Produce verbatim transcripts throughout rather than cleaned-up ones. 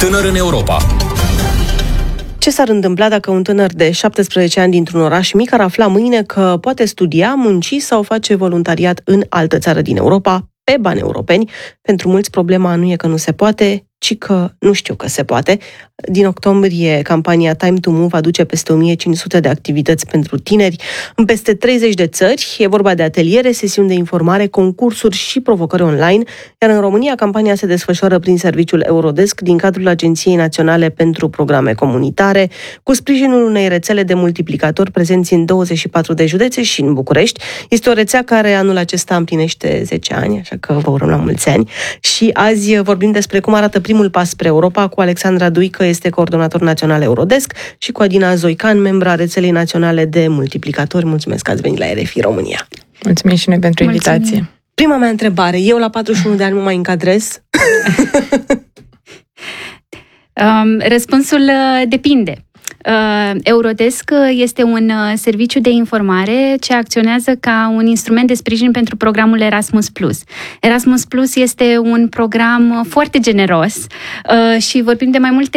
Tânăr în Europa. Ce s-ar întâmpla dacă un tânăr de șaptesprezece ani dintr-un oraș mic ar afla mâine că poate studia, munci sau face voluntariat în altă țară din Europa, pe bani europeni? Pentru mulți problema nu e că nu se poate, ci că nu știu că se poate. Din octombrie, campania Time to Move aduce peste o mie cinci sute de activități pentru tineri în peste treizeci de țări. E vorba de ateliere, sesiuni de informare, concursuri și provocări online, iar în România campania se desfășoară prin serviciul Eurodesk din cadrul Agenției Naționale pentru Programe Comunitare, cu sprijinul unei rețele de multiplicatori prezenți în douăzeci și patru de județe și în București. Este o rețea care anul acesta împlinește zece ani, așa că vă urăm la mulți ani. Și azi vorbim despre cum arată primul pas spre Europa cu Alexandra Duică, este coordonator național Eurodesc, și cu Adina Zoican, membra rețelei naționale de multiplicatori. Mulțumesc că ați venit la R F I România. Mulțumim și noi pentru Mulțumim. invitație. Prima mea întrebare. Eu la patruzeci și unu de ani mă mai încadrez? um, răspunsul uh, depinde. Uh, Eurodesk este un uh, serviciu de informare ce acționează ca un instrument de sprijin pentru programul Erasmus plus. Erasmus plus este un program foarte generos uh, și vorbim de mai multe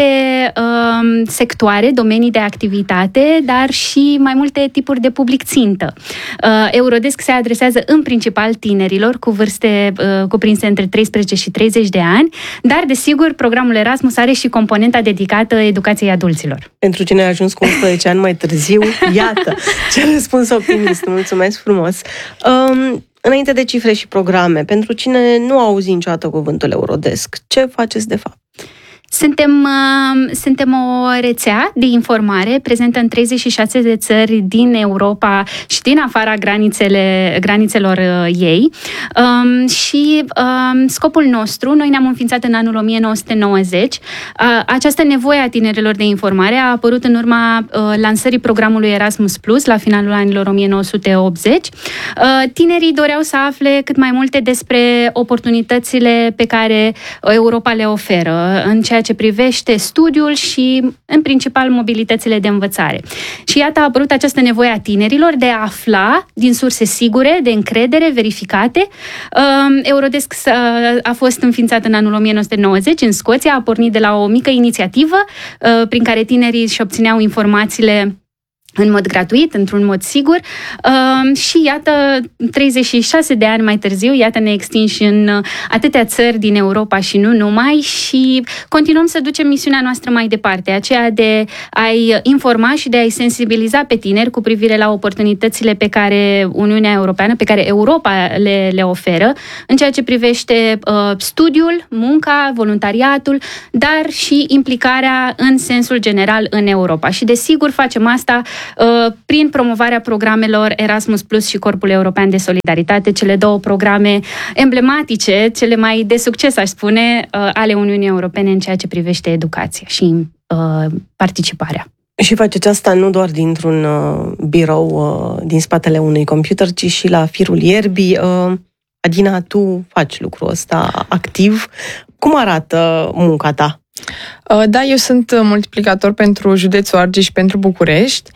uh, sectoare, domenii de activitate, dar și mai multe tipuri de public țintă. Uh, Eurodesk se adresează în principal tinerilor cu vârste uh, cuprinse între treisprezece și treizeci de ani, dar desigur programul Erasmus are și componenta dedicată educației adulților. Pentru cine a ajuns cu unsprezece ani mai târziu, iată, ce răspuns optimist, mulțumesc frumos. Um, înainte de cifre și programe, pentru cine nu a auzit niciodată cuvântul Eurodesk, ce faceți de fapt? Suntem, uh, suntem o rețea de informare prezentă în treizeci și șase de țări din Europa și din afara granițele, granițelor uh, ei. Um, și um, scopul nostru, noi ne-am înființat în anul o mie nouă sute nouăzeci. Uh, această nevoie a tinerilor de informare a apărut în urma uh, lansării programului Erasmus plus la finalul anilor o mie nouă sute optzeci. Uh, tinerii doreau să afle cât mai multe despre oportunitățile pe care Europa le oferă în ceea ce privește studiul și, în principal, mobilitățile de învățare. Și iată a apărut această nevoie a tinerilor de a afla din surse sigure, de încredere, verificate. Eurodesk a fost înființat în anul o mie nouă sute nouăzeci în Scoția, a pornit de la o mică inițiativă prin care tinerii își obțineau informațiile în mod gratuit, într-un mod sigur. Uh, și iată, treizeci și șase de ani mai târziu, iată ne extinși în atâtea țări din Europa și nu numai, și continuăm să ducem misiunea noastră mai departe, aceea de a-i informa și de a-i sensibiliza pe tineri cu privire la oportunitățile pe care Uniunea Europeană, pe care Europa le, le oferă, în ceea ce privește uh, studiul, munca, voluntariatul, dar și implicarea în sensul general în Europa. Și desigur facem asta prin promovarea programelor Erasmus plus și Corpul European de Solidaritate, cele două programe emblematice, cele mai de succes, aș spune, ale Uniunii Europene în ceea ce privește educația și uh, participarea. Și faceți asta nu doar dintr-un uh, birou uh, din spatele unui computer, ci și la firul ierbii. Uh, Adina, tu faci lucrul ăsta activ. Cum arată munca ta? Da, eu sunt multiplicator pentru județul Argeș și pentru București.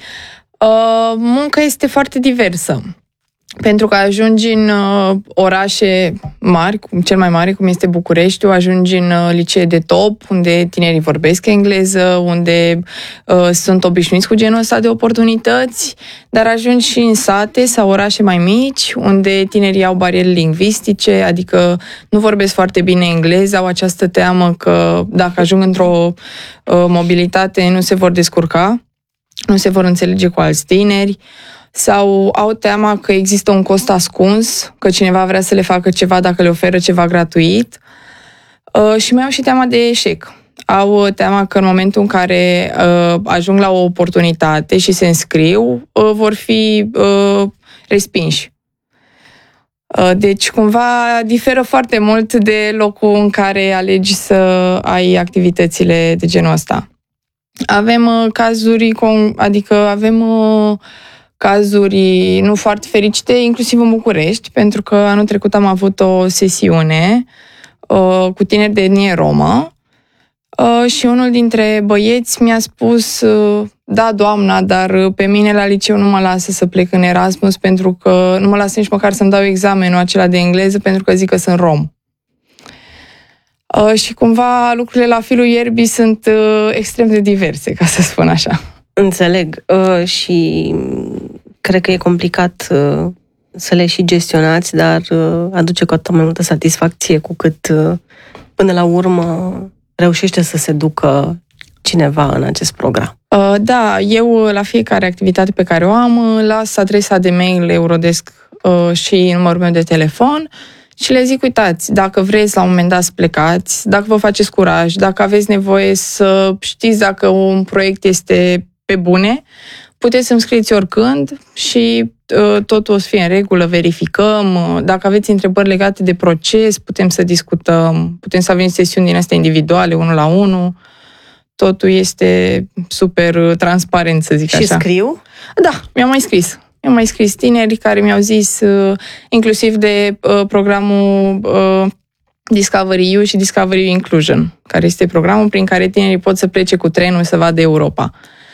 Munca este foarte diversă, pentru că ajungi în orașe mari, cel mai mare, cum este Bucureștiul, ajungi în licee de top, unde tinerii vorbesc engleză, unde uh, sunt obișnuiți cu genul ăsta de oportunități, dar ajungi și în sate sau orașe mai mici, unde tinerii au bariere lingvistice, adică nu vorbesc foarte bine engleză, au această teamă că dacă ajung într-o uh, mobilitate nu se vor descurca, nu se vor înțelege cu alți tineri, sau au teama că există un cost ascuns, că cineva vrea să le facă ceva dacă le oferă ceva gratuit, uh, și mai au și teama de eșec. Au teama că în momentul în care uh, ajung la o oportunitate și se înscriu, uh, vor fi uh, respinși. Uh, deci, cumva, diferă foarte mult de locul în care alegi să ai activitățile de genul ăsta. Avem uh, cazuri, adică avem uh, cazuri nu foarte fericite, inclusiv în București, pentru că anul trecut am avut o sesiune uh, cu tineri de etnie romă uh, și unul dintre băieți mi-a spus uh, da, doamna, dar pe mine la liceu nu mă lasă să plec în Erasmus pentru că nu mă lasă nici măcar să-mi dau examenul acela de engleză pentru că zic că sunt rom. Uh, și cumva lucrurile la firul ierbii sunt uh, extrem de diverse, ca să spun așa. Înțeleg. Uh, și cred că e complicat uh, să le și gestionați, dar uh, aduce cu atât mai multă satisfacție cu cât uh, până la urmă reușește să se ducă cineva în acest program. Uh, da, eu la fiecare activitate pe care o am las adresa de mail Eurodesk uh, și numărul meu de telefon și le zic, uitați, dacă vreți la un moment dat să plecați, dacă vă faceți curaj, dacă aveți nevoie să știți dacă un proiect este pe bune, puteți să-mi scrieți oricând și uh, totul o să fie în regulă, verificăm. Dacă aveți întrebări legate de proces, putem să discutăm, putem să avem sesiuni din astea individuale, unul la unul. Totul este super transparent, să zic și așa. Și scriu? Da, mi-au mai scris. Mi-au mai scris tineri care mi-au zis, uh, inclusiv de uh, programul uh, Discovery U și Discovery Inclusion, care este programul prin care tinerii pot să plece cu trenul să vadă Europa.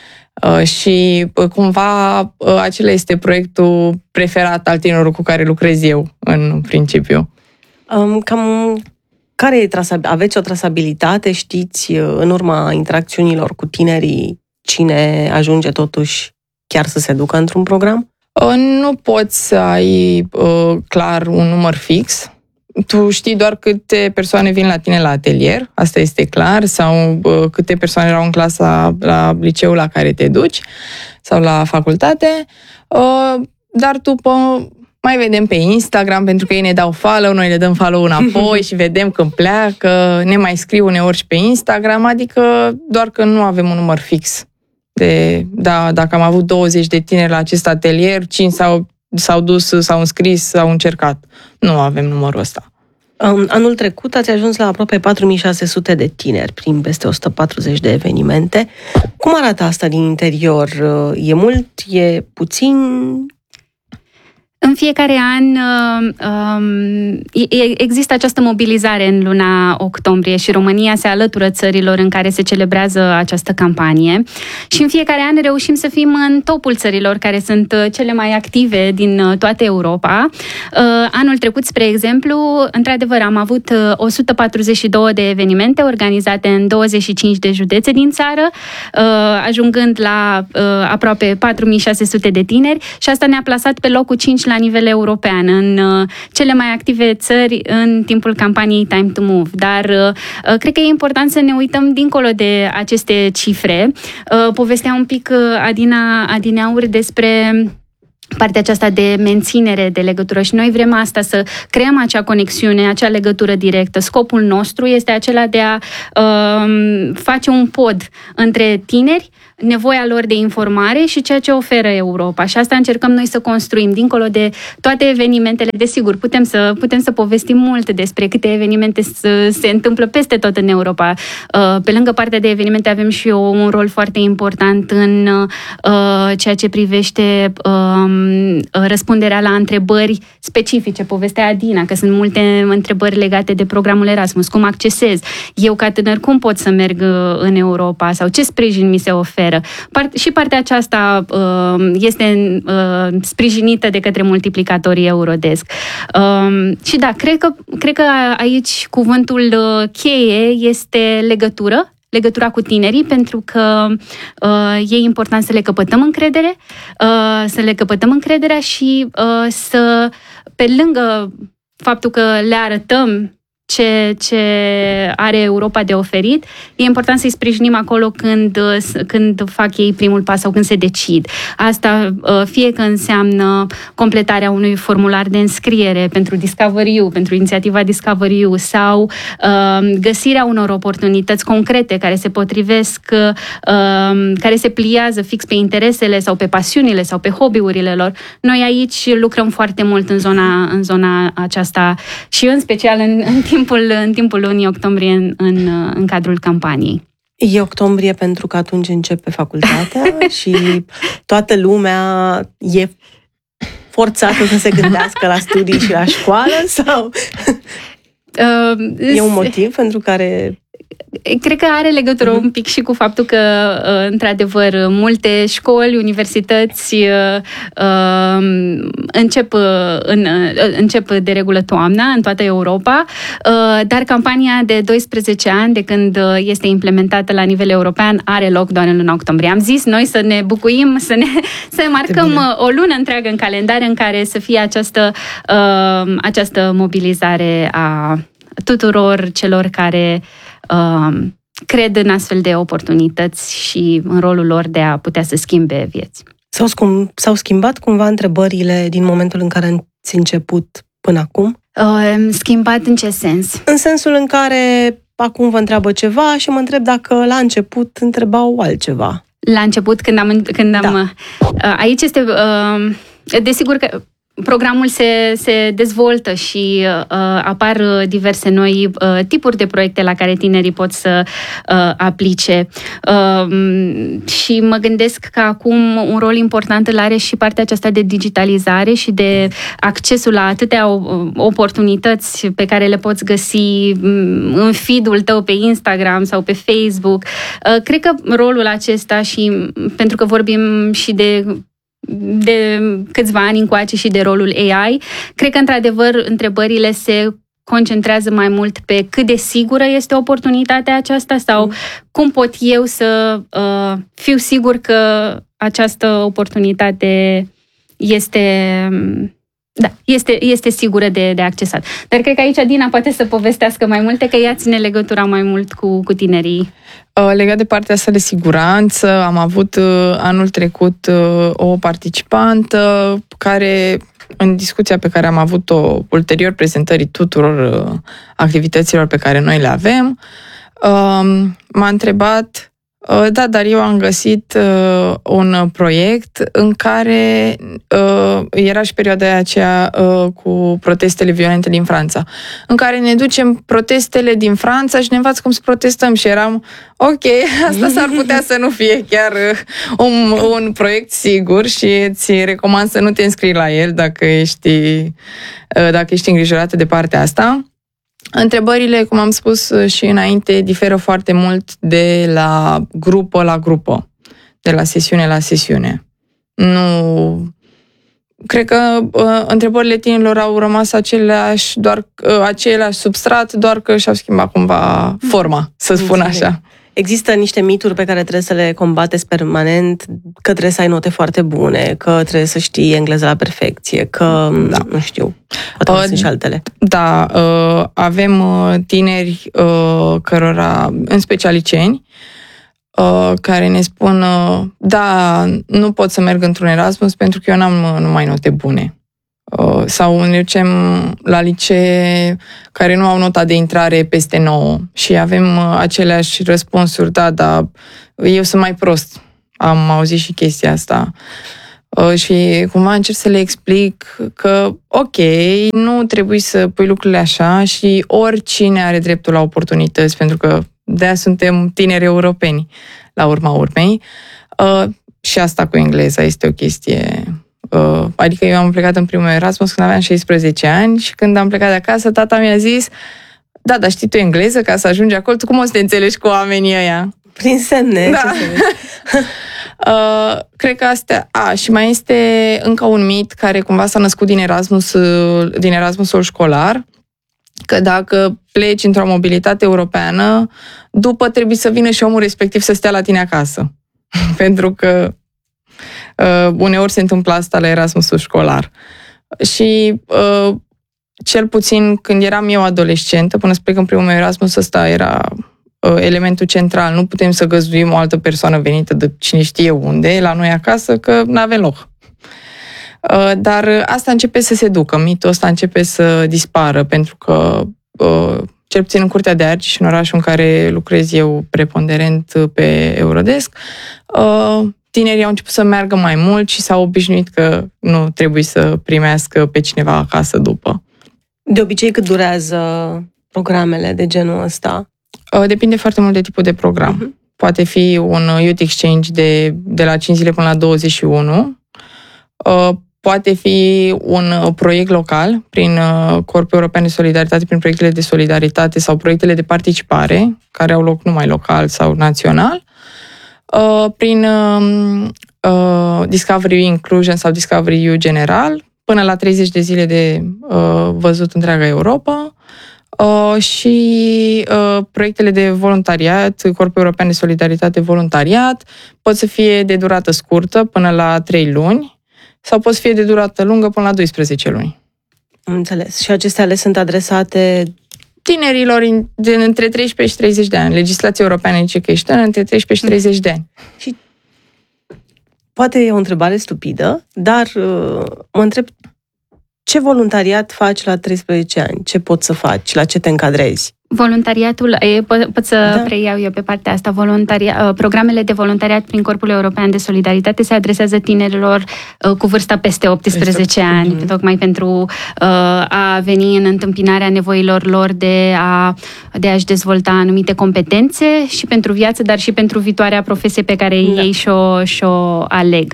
Uh, și uh, cumva uh, acela este proiectul preferat al tinerilor cu care lucrez eu, în principiu. Um, cam care e trasab- aveți o trasabilitate? Știți, în urma interacțiunilor cu tinerii, cine ajunge totuși chiar să se ducă într-un program? Uh, nu poți să ai uh, clar un număr fix. Tu știi doar câte persoane vin la tine la atelier, asta este clar, sau uh, câte persoane erau în clasa la liceul la care te duci sau la facultate, uh, dar tu pă, mai vedem pe Instagram, pentru că ei ne dau follow, noi le dăm follow înapoi și vedem când pleacă, ne mai scriu uneori și pe Instagram, adică doar că nu avem un număr fix. De, da, dacă am avut douăzeci de tineri la acest atelier, cinci s-au, s-au dus, s-au înscris, s-au încercat. Nu avem numărul ăsta. Anul trecut ați ajuns la aproape patru mii șase sute de tineri prin peste o sută patruzeci de evenimente. Cum arată asta din interior? E mult? E puțin? În fiecare an um, există această mobilizare în luna octombrie și România se alătură țărilor în care se celebrează această campanie și în fiecare an reușim să fim în topul țărilor care sunt cele mai active din toată Europa. Anul trecut, spre exemplu, într-adevăr am avut o sută patruzeci și două de evenimente organizate în douăzeci și cinci de județe din țară, ajungând la aproape patru mii șase sute de tineri și asta ne-a plasat pe locul cinci la nivel european, în uh, cele mai active țări în timpul campaniei Time to Move. Dar uh, cred că e important să ne uităm dincolo de aceste cifre. Uh, povestea un pic uh, Adina Adineauri despre partea aceasta de menținere de legătură și noi vrem asta, să creăm acea conexiune, acea legătură directă. Scopul nostru este acela de a uh, face un pod între tineri, nevoia lor de informare și ceea ce oferă Europa. Și asta încercăm noi să construim, dincolo de toate evenimentele. Desigur, putem să, putem să povestim mult despre câte evenimente se, se întâmplă peste tot în Europa. Pe lângă partea de evenimente avem și eu un rol foarte important în ceea ce privește răspunderea la întrebări specifice. Povestea Adina, că sunt multe întrebări legate de programul Erasmus. Cum accesez? Eu, ca tânăr, cum pot să merg în Europa? Sau ce sprijin mi se oferă? Part- și partea aceasta uh, este uh, sprijinită de către multiplicatorii Eurodesk. Uh, și da, cred că, cred că aici cuvântul uh, cheie este legătură, legătura cu tinerii, pentru că uh, e important să le căpătăm încredere, uh, să le căpătăm încrederea și uh, să, pe lângă faptul că le arătăm Ce, ce are Europa de oferit, e important să-i sprijinim acolo când, când fac ei primul pas sau când se decid. Asta fie că înseamnă completarea unui formular de înscriere pentru Discovery U, pentru inițiativa Discovery U sau uh, găsirea unor oportunități concrete care se potrivesc, uh, care se pliază fix pe interesele sau pe pasiunile sau pe hobby-urile lor. Noi aici lucrăm foarte mult în zona, în zona aceasta și în special în, în Timpul, în timpul lunii octombrie în, în, în cadrul campaniei. E octombrie pentru că atunci începe facultatea și toată lumea e forțată să se gândească la studii și la școală sau uh, e un motiv pentru care... cred că are legătură uh-huh. un pic și cu faptul că, într-adevăr, multe școli, universități încep, în, încep de regulă toamna în toată Europa, dar campania de doisprezece ani, de când este implementată la nivel european, are loc doar în luna octombrie. Am zis noi să ne bucuim, să ne să marcăm o lună întreagă în calendar în care să fie această, această mobilizare a tuturor celor care uh, cred în astfel de oportunități și în rolul lor de a putea să schimbe vieți. S-au, scum, s-au schimbat cumva întrebările din momentul în care ați început până acum? Uh, schimbat în ce sens? În sensul în care acum vă întreabă ceva și mă întreb dacă la început întrebau altceva. La început, când am... Când am da. uh, aici este... Uh, desigur că programul se, se dezvoltă și uh, apar diverse noi uh, tipuri de proiecte la care tinerii pot să uh, aplice. Uh, și mă gândesc că acum un rol important îl are și partea aceasta de digitalizare și de accesul la atâtea oportunități pe care le poți găsi în feed-ul tău pe Instagram sau pe Facebook. Uh, cred că rolul acesta, și pentru că vorbim și de de câțiva ani încoace și de rolul A I, cred că, într-adevăr, întrebările se concentrează mai mult pe cât de sigură este oportunitatea aceasta sau mm. cum pot eu să uh, fiu sigur că această oportunitate este... Da, este, este sigură de, de accesat. Dar cred că aici Dina poate să povestească mai multe, că ea ține legătura mai mult cu, cu tinerii. Legat de partea asta de siguranță, am avut anul trecut o participantă care, în discuția pe care am avut-o ulterior prezentării tuturor activităților pe care noi le avem, m-a întrebat: da, dar eu am găsit uh, un proiect în care uh, era și perioada aceea uh, cu protestele violente din Franța, în care ne ducem protestele din Franța și ne învață cum să protestăm și eram, ok, asta s-ar putea să nu fie chiar uh, un, un proiect sigur și îți recomand să nu te înscrii la el dacă ești, uh, dacă ești îngrijorată de partea asta. Întrebările, cum am spus și înainte, diferă foarte mult de la grupă la grupă, de la sesiune la sesiune. Nu... Cred că uh, întrebările tinerilor au rămas aceleași, doar uh, același substrat, doar că și-au schimbat cumva forma, să spun așa. Există niște mituri pe care trebuie să le combateți permanent, că trebuie să ai note foarte bune, că trebuie să știi engleză la perfecție, că, da. nu știu, poate uh, sunt și altele. Da, uh, avem tineri uh, cărora, în special liceni, uh, care ne spun, uh, da, nu pot să merg într-un Erasmus pentru că eu n-am numai note bune. Uh, sau ne ducem la licee care nu au nota de intrare peste nouă și avem uh, aceleași răspunsuri, da, dar eu sunt mai prost. Am auzit și chestia asta. Uh, și cumva încerc să le explic că, ok, nu trebuie să pui lucrurile așa și oricine are dreptul la oportunități, pentru că de-aia suntem tineri europeni, la urma urmei. Uh, și asta cu engleza este o chestie... Uh, adică eu am plecat în primul Erasmus când aveam șaisprezece ani și când am plecat de acasă, tata mi-a zis: da, dar știi tu engleză ca să ajungi acolo? Tu cum o să te înțelegi cu oamenii ăia? Prin semne. Da. uh, cred că astea... A, și mai este încă un mit care cumva s-a născut din Erasmus, din Erasmusul școlar, că dacă pleci într-o mobilitate europeană, după trebuie să vină și omul respectiv să stea la tine acasă. Pentru că Uh, uneori se întâmplă asta la Erasmusul școlar. Și uh, cel puțin când eram eu adolescentă, până să plec în primul meu Erasmus, ăsta era uh, elementul central. Nu putem să găzduim o altă persoană venită de cine știe unde, la noi acasă, că n-avem loc. Uh, dar asta începe să se ducă, mitul ăsta începe să dispară, pentru că uh, cel puțin în Curtea de Argeș și în orașul în care lucrez eu preponderent pe Eurodesk, uh, tinerii au început să meargă mai mult și s-au obișnuit că nu trebuie să primească pe cineva acasă după. De obicei, cât durează programele de genul ăsta? Depinde foarte mult de tipul de program. Uh-huh. Poate fi un Youth Exchange de, de la cinci zile până la douăzeci și unu. poate fi un proiect local prin Corpul European de Solidaritate, prin proiectele de solidaritate sau proiectele de participare, care au loc numai local sau național, prin Discovery Inclusion sau Discovery U general, până la treizeci de zile de văzut întreaga Europa, și proiectele de voluntariat, Corpul European de Solidaritate voluntariat, pot să fie de durată scurtă până la trei luni, sau pot să fie de durată lungă până la doisprezece luni. Înțeles. Și acestea le sunt adresate tinerilor de între treisprezece și treizeci de ani. Legislația europeană zice că ești între treisprezece și treizeci de ani. Și poate e o întrebare stupidă, dar mă întreb, ce voluntariat faci la treisprezece ani? Ce poți să faci? La ce te încadrezi? Voluntariatul, e, pot, pot să da. preiau eu pe partea asta, voluntaria, programele de voluntariat prin Corpul European de Solidaritate se adresează tinerilor uh, cu vârsta peste optsprezece ani, mm-hmm. tocmai pentru uh, a veni în întâmpinarea nevoilor lor de, a, de a-și dezvolta anumite competențe și pentru viață, dar și pentru viitoarea profesie pe care da. ei și-o, și-o aleg.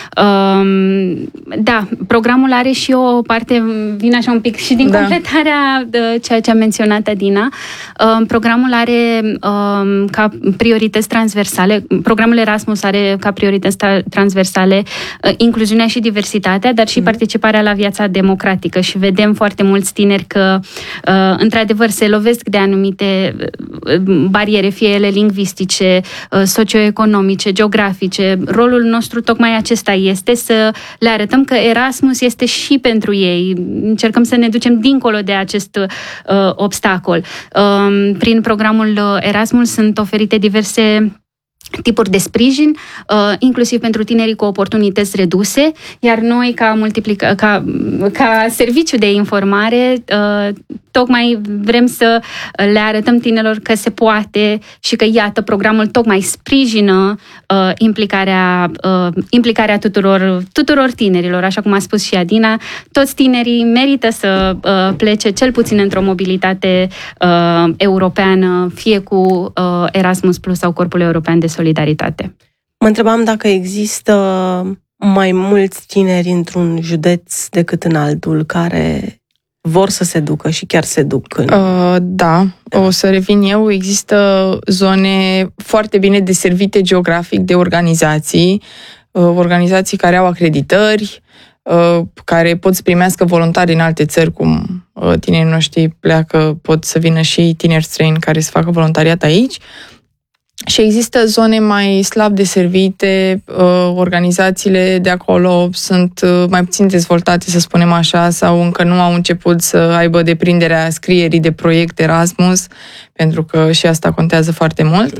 Um, da, programul are și o parte, vine așa un pic și din da. completarea de ceea ce a menționat Adina. Programul are um, ca priorități transversale, programul Erasmus are ca priorități transversale uh, incluziunea și diversitatea, dar și mm. participarea la viața democratică și vedem foarte mulți tineri că uh, într-adevăr se lovesc de anumite bariere, fie ele lingvistice, uh, socioeconomice, geografice. Rolul nostru tocmai acesta este să le arătăm că Erasmus este și pentru ei. Încercăm să ne ducem dincolo de acest uh, obstacol. Prin programul Erasmus sunt oferite diverse tipuri de sprijin, inclusiv pentru tinerii cu oportunități reduse, iar noi, ca, multiplica, ca, ca serviciu de informare, tocmai vrem să le arătăm tinerilor că se poate și că, iată, programul tocmai sprijină implicarea, implicarea tuturor, tuturor tinerilor, așa cum a spus și Adina. Toți tinerii merită să plece cel puțin într-o mobilitate europeană, fie cu Erasmus Plus sau Corpul European de Solidaritate. Mă întrebam dacă există mai mulți tineri într-un județ decât în altul care vor să se ducă și chiar se duc. În... Uh, da, o să revin eu. Există zone foarte bine deservite geografic de organizații, uh, organizații care au acreditări, uh, care pot să primească voluntari din alte țări, cum uh, tinerii noștri pleacă, pot să vină și tineri străini care să facă voluntariat aici. Și există zone mai slab deservite, organizațiile de acolo sunt mai puțin dezvoltate, să spunem așa, sau încă nu au început să aibă deprinderea scrierii de proiect Erasmus, pentru că și asta contează foarte mult.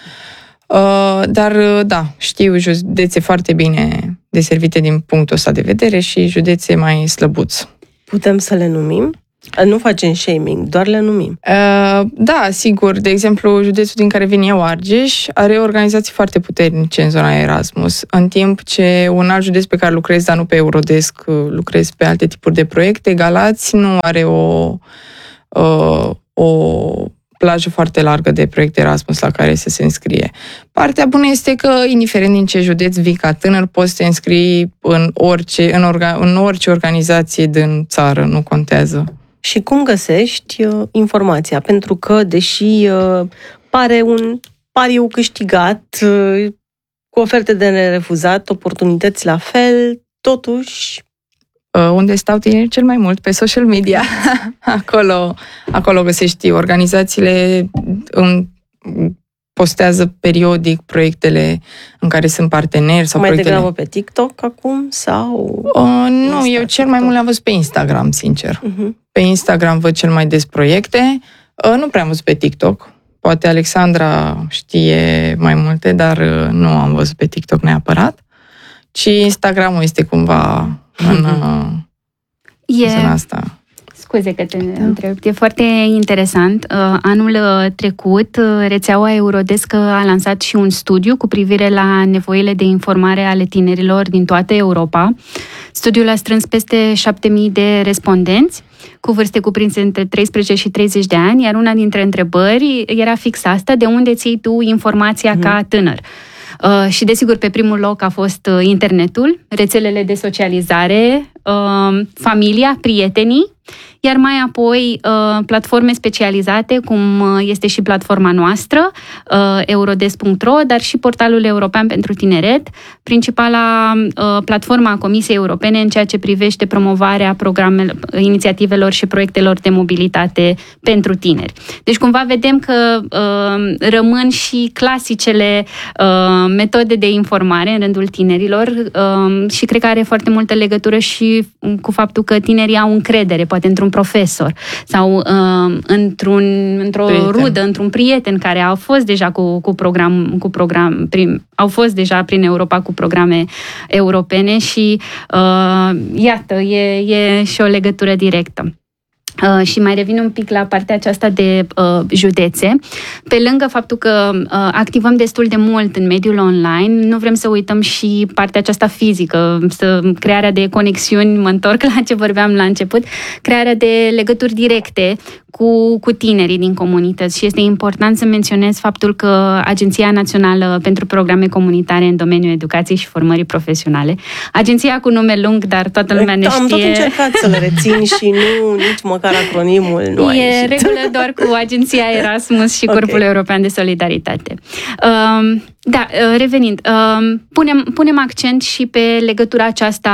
Dar, da, știu județe foarte bine deservite din punctul ăsta de vedere și județe mai slăbuți. Putem să le numim? Nu facem shaming, doar le numim. Uh, da, sigur. De exemplu, județul din care vin eu, Argeș, are organizații foarte puternice în zona Erasmus, în timp ce un alt județ pe care lucrez, dar nu pe Eurodesc, lucrez pe alte tipuri de proiecte, Galați, nu are o, uh, o plajă foarte largă de proiecte Erasmus la care să se înscrie. Partea bună este că, indiferent din ce județ vii ca tânăr, poți să te înscrii în orice, în, orga, în orice organizație din țară, nu contează. Și cum găsești uh, informația? Pentru că, deși uh, pare un pariu câștigat, uh, cu oferte de nerefuzat, oportunități la fel, totuși... Uh, unde stau tinerii cel mai mult? Pe social media. acolo, acolo găsești organizațiile, um, postează periodic proiectele în care sunt parteneri. Sau mai proiectele... degrabă pe TikTok acum? Sau... Uh, nu, eu cel mai mult le-am văzut pe Instagram, sincer. Uh-huh. Pe Instagram văd cel mai des proiecte. Uh, nu prea am văzut pe TikTok. Poate Alexandra știe mai multe, dar uh, nu am văzut pe TikTok neapărat. Ci Instagramul este cumva în uh, e... zona asta. Scuze că te da. întreb. E foarte interesant. Anul trecut, rețeaua Eurodesc a lansat și un studiu cu privire la nevoile de informare ale tinerilor din toată Europa. Studiul a strâns peste șapte mii de respondenți cu vârste cuprinse între treisprezece și treizeci de ani, iar una dintre întrebări era fix asta: de unde ții tu informația mm. ca tânăr? Uh, și desigur pe primul loc a fost uh, internetul, rețelele de socializare, uh, familia, prietenii, iar mai apoi platforme specializate, cum este și platforma noastră, eurodesk punct ro, dar și portalul european pentru tineret, principala platforma a Comisiei Europene în ceea ce privește promovarea programelor, inițiativelor și proiectelor de mobilitate pentru tineri. Deci cumva vedem că rămân și clasicele metode de informare în rândul tinerilor și cred că are foarte multă legătură și cu faptul că tinerii au încredere, poate într-un profesor sau uh, într-un, într-o prieten. rudă, într-un prieten care au fost deja cu, cu program, cu program prin, au fost deja prin Europa cu programe europene și uh, iată, e, e și o legătură directă. Uh, și mai revin un pic la partea aceasta de uh, județe. Pe lângă faptul că uh, activăm destul de mult în mediul online, nu vrem să uităm și partea aceasta fizică, să, crearea de conexiuni, mă întorc la ce vorbeam la început, crearea de legături directe cu, cu tinerii din comunități și este important să menționez faptul că Agenția Națională pentru Programe Comunitare în domeniul educației și formării profesionale, agenția cu nume lung, dar toată lumea ne știe. Am tot încercat să le rețin și nu, nici măcar acronimul nu a ieșit. E regulă doar cu Agenția Erasmus și Corpul okay. European de Solidaritate. Um, Da, revenind, punem, punem accent și pe legătura aceasta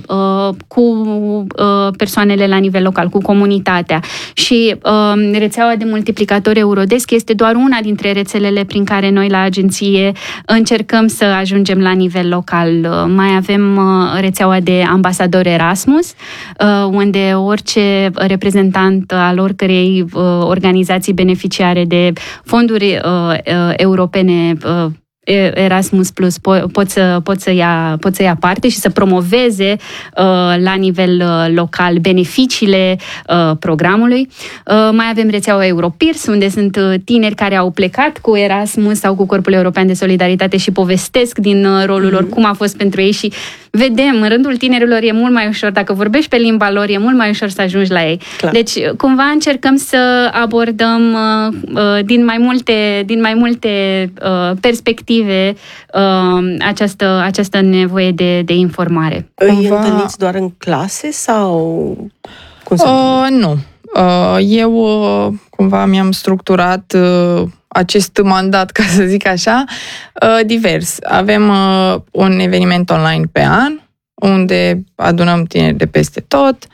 cu persoanele la nivel local, cu comunitatea. Și rețeaua de multiplicatori Eurodesk este doar una dintre rețelele prin care noi la agenție încercăm să ajungem la nivel local. Mai avem rețeaua de ambasadori Erasmus, unde orice reprezentant al oricărei organizații beneficiare de fonduri europene Erasmus Plus po- pot să, pot să ia, pot să ia parte și să promoveze uh, la nivel uh, local beneficiile uh, programului. Uh, mai avem rețeaua Europeers, unde sunt uh, tineri care au plecat cu Erasmus sau cu Corpul European de Solidaritate și povestesc din uh, rolul mm-hmm. lor, cum a fost pentru ei și vedem, în rândul tinerilor e mult mai ușor, dacă vorbești pe limba lor, e mult mai ușor să ajungi la ei. Clar. Deci, cumva încercăm să abordăm uh, uh, din mai multe, din mai multe uh, perspective uh, această, această nevoie de, de informare. Îi cumva... întâlniți doar în clase sau cum se uh, Nu. Uh, eu uh, cumva mi-am structurat uh, acest mandat, ca să zic așa, divers. Avem un eveniment online pe an, unde adunăm tineri de peste tot.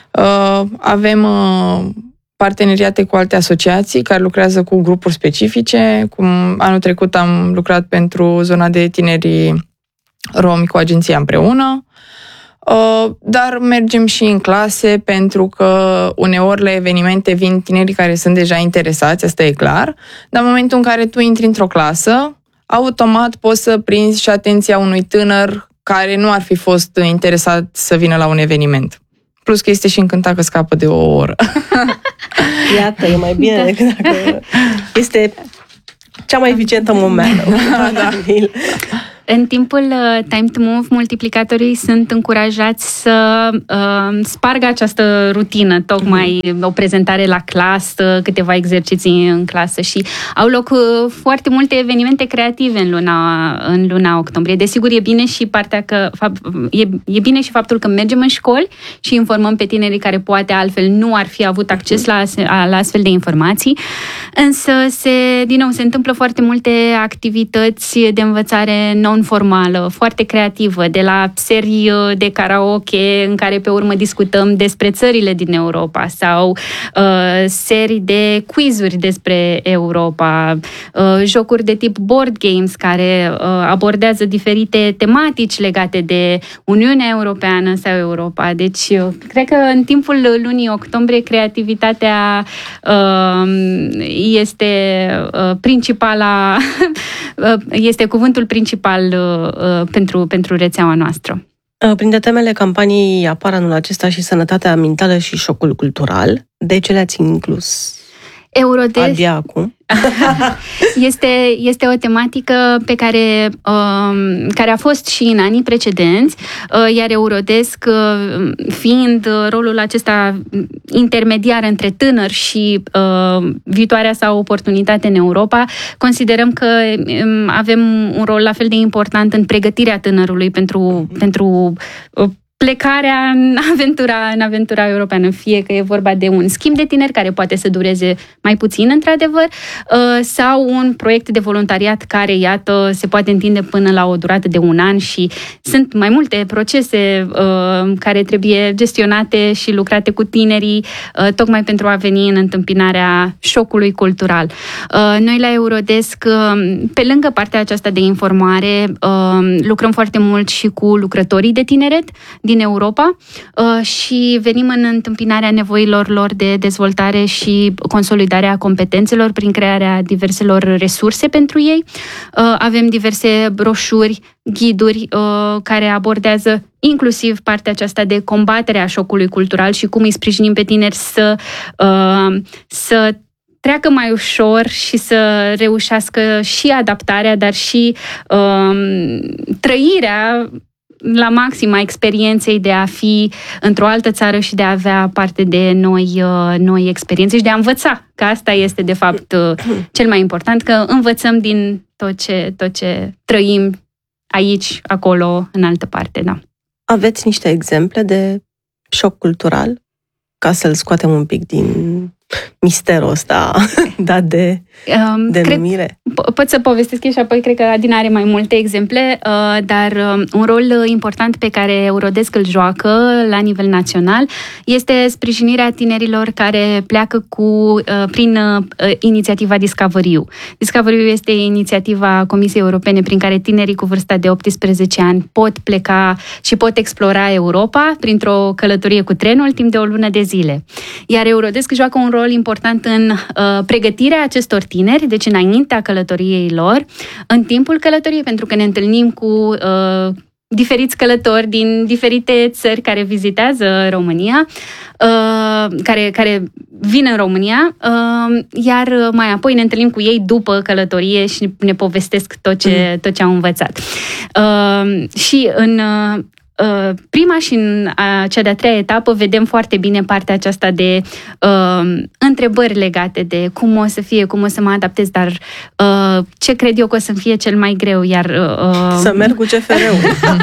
Avem parteneriate cu alte asociații care lucrează cu grupuri specifice. Cum anul trecut am lucrat pentru zona de tineri romi cu agenția împreună. Dar mergem și în clase pentru că uneori la evenimente vin tinerii care sunt deja interesați, asta e clar, dar în momentul în care tu intri într-o clasă, automat poți să prinzi și atenția unui tânăr care nu ar fi fost interesat să vină la un eveniment. Plus că este și încântat că scapă de o oră. Iată, e mai bine da. decât dacă este cea mai eficientă momentă. Da, da. În timpul uh, Time to Move, multiplicatorii sunt încurajați să uh, spargă această rutină, tocmai mm-hmm. o prezentare la clasă, câteva exerciții în clasă și au loc uh, foarte multe evenimente creative în luna, în luna octombrie. Desigur, e bine și partea că e, e bine și faptul că mergem în școli și informăm pe tinerii care poate altfel nu ar fi avut acces la, la astfel de informații, însă se, din nou, se întâmplă foarte multe activități de învățare non formală, foarte creativă, de la serii de karaoke în care pe urmă discutăm despre țările din Europa sau uh, serii de quizuri despre Europa, uh, jocuri de tip board games care uh, abordează diferite tematici legate de Uniunea Europeană sau Europa. Deci, uh, cred că în timpul lunii octombrie creativitatea uh, este uh, principala este cuvântul principal uh, pentru, pentru rețeaua noastră. Printre temele campaniei apar anul acesta și sănătatea mentală și șocul cultural. De ce le-ați inclus Eurodesk abia acum? Este, este o tematică pe care, um, care a fost și în anii precedenți, uh, iar Eurodesk, uh, fiind rolul acesta intermediar între tânăr și uh, viitoarea sau oportunitate în Europa, considerăm că um, avem un rol la fel de important în pregătirea tânărului pentru, pentru uh, plecarea în aventura, în aventura europeană, fie că e vorba de un schimb de tineri care poate să dureze mai puțin, într-adevăr, sau un proiect de voluntariat care, iată, se poate întinde până la o durată de un an și sunt mai multe procese care trebuie gestionate și lucrate cu tinerii, tocmai pentru a veni în întâmpinarea șocului cultural. Noi la Eurodesc, pe lângă partea aceasta de informare, lucrăm foarte mult și cu lucrătorii de tineret din Europa și venim în întâmpinarea nevoilor lor de dezvoltare și consolidarea competențelor prin crearea diverselor resurse pentru ei. Avem diverse broșuri, ghiduri care abordează inclusiv partea aceasta de combatere a șocului cultural și cum îi sprijinim pe tineri să, să treacă mai ușor și să reușească și adaptarea, dar și trăirea la maxim a experienței de a fi într-o altă țară și de a avea parte de noi, noi experiențe și de a învăța, că asta este de fapt cel mai important, că învățăm din tot ce, tot ce trăim aici, acolo, în altă parte, da. Aveți niște exemple de șoc cultural? Ca să-l scoatem un pic din misterul ăsta dat de um, denumire. Po- pot să povestesc eu și apoi cred că Adina are mai multe exemple, uh, dar uh, un rol important pe care Eurodesc îl joacă la nivel național este sprijinirea tinerilor care pleacă cu, uh, prin uh, inițiativa Discovery-ul. Discovery-ul este inițiativa Comisiei Europene prin care tinerii cu vârsta de optsprezece ani pot pleca și pot explora Europa printr-o călătorie cu trenul timp de o lună de zile. Iar Eurodesc joacă un rol important în uh, pregătirea acestor tineri, deci înaintea călătoriei lor, în timpul călătoriei, pentru că ne întâlnim cu uh, diferiți călători din diferite țări care vizitează România, uh, care, care vin în România, uh, iar mai apoi ne întâlnim cu ei după călătorie și ne povestesc tot ce, mm. tot ce au învățat. Uh, și în uh, prima și în cea de-a treia etapă vedem foarte bine partea aceasta de uh, întrebări legate de cum o să fie, cum o să mă adaptez, dar uh, ce cred eu că o să fie cel mai greu, iar... Uh, să merg cu C F R-ul.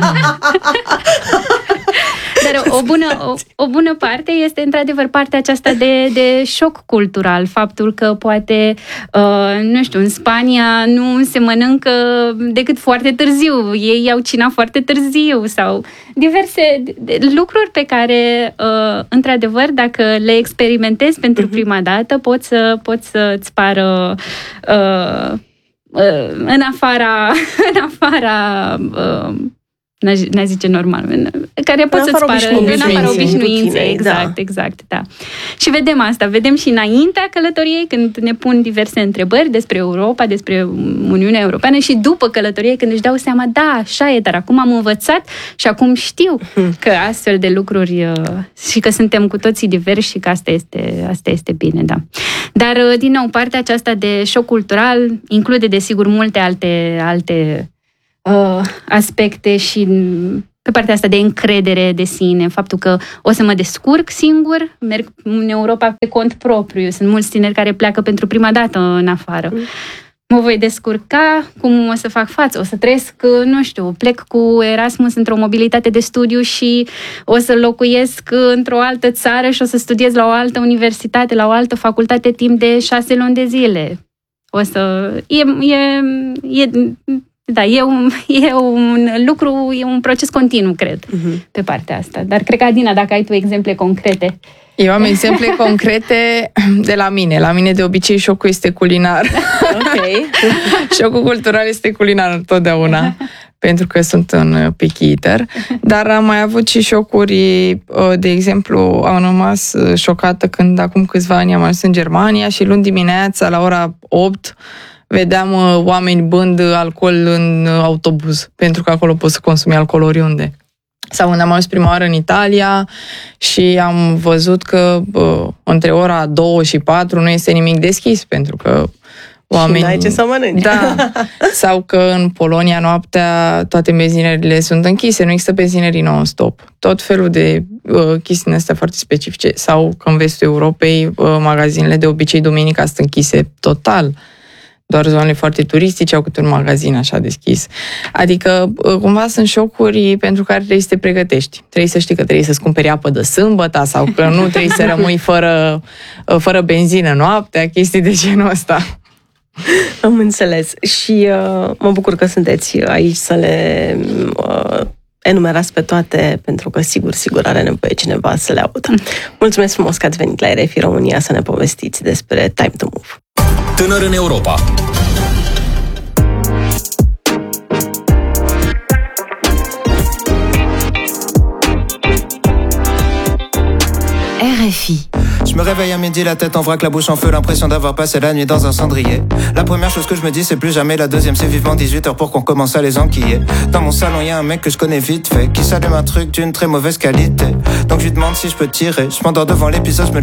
Dar o bună, o, o bună parte este, într-adevăr, partea aceasta de, de șoc cultural. Faptul că poate, uh, nu știu, în Spania nu se mănâncă decât foarte târziu. Ei iau cina foarte târziu sau diverse lucruri pe care, uh, într-adevăr, dacă le experimentezi pentru prima dată, poți să, poți să-ți pară... Uh, uh, în afara... în afara uh, n-a zice normal, care pot să-ți pară în afara obișnuinței. Exact, da. exact, da. Și vedem asta, vedem și înaintea călătoriei, când ne pun diverse întrebări despre Europa, despre Uniunea Europeană și după călătorie, când își dau seama, da, așa e, dar acum am învățat și acum știu că astfel de lucruri și că suntem cu toții diversi și că asta este, asta este bine, da. Dar, din nou, partea aceasta de șoc cultural include, desigur, multe alte, alte Uh, aspecte și pe partea asta de încredere de sine, faptul că o să mă descurc singur, merg în Europa pe cont propriu. Sunt mulți tineri care pleacă pentru prima dată în afară. Mm. Mă voi descurca, cum o să fac față, o să trăiesc, nu știu, plec cu Erasmus într-o mobilitate de studiu și o să locuiesc într-o altă țară și o să studiez la o altă universitate, la o altă facultate timp de șase luni de zile. O să... E... e, e Da, e un, e un lucru, e un proces continuu, cred, uh-huh. pe partea asta. Dar cred că, Adina, dacă ai tu exemple concrete. Eu am exemple concrete de la mine. La mine, de obicei, șocul este culinar. Ok. Șocul cultural este culinar întotdeauna, pentru că sunt un picky eater. Dar am mai avut și șocuri, de exemplu, am rămas șocată când acum câțiva ani am ajuns în Germania și luni dimineața, la ora opt, vedeam uh, oameni bând alcool în uh, autobuz, pentru că acolo poți să consumi alcool oriunde. Sau când am ajuns prima oară în Italia și am văzut că uh, între ora două și patru nu este nimic deschis, pentru că oamenii... Și n-ai ce să mănânci. Da. Sau că în Polonia noaptea toate benzinările sunt închise, nu există benzinării non-stop. Tot felul de uh, chestiuni astea foarte specifice. Sau că în vestul Europei uh, magazinele de obicei duminica sunt închise total. doar zonele foarte turistice au câte un magazin așa deschis. Adică, cumva sunt șocuri pentru care trebuie să te pregătești. Trebuie să știi că trebuie să-ți cumperi apă de sâmbătă sau că nu trebuie să rămâi fără, fără benzină noaptea, chestii de genul ăsta. Am înțeles. Și uh, mă bucur că sunteți aici să le uh, enumerați pe toate, pentru că sigur, sigur are nevoie cineva să le audă. Mulțumesc frumos că ați venit la R F I România să ne povestiți despre Time to Move. Tânăr în Europa. R F I. Je me réveille à midi, la tête en vrac, la bouche en feu, l'impression d'avoir passé la nuit dans un cendrier. La première chose que je me dis, c'est plus jamais. La deuxième, c'est vivement dix-huit heures pour qu'on commence à les enquiller. Dans mon salon, y a un mec que je connais vite fait, qui s'allume un truc d'une très mauvaise qualité. Donc je lui demande si je peux tirer. Je m'endors devant l'épisode, je me